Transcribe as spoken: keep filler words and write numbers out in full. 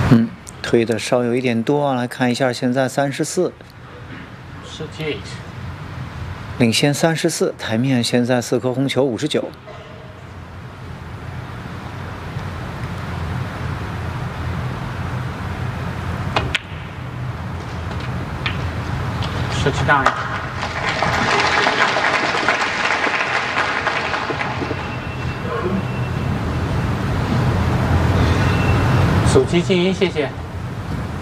嗯，推的稍有一点多啊，来看一下，现在三十四，领先三十四，台面现在四颗红球五十九。 十七档。手机静音，谢谢。